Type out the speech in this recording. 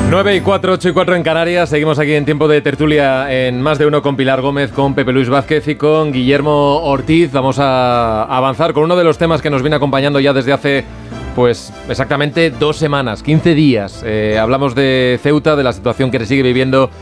9:04, 8:04 en Canarias. Seguimos aquí en tiempo de tertulia en Más de Uno con Pilar Gómez, con Pepe Luis Vázquez y con Guillermo Ortiz. Vamos a avanzar con uno de los temas que nos viene acompañando ya desde hace, pues, exactamente 2 semanas, 15 días. Hablamos de Ceuta, de la situación que se sigue viviendo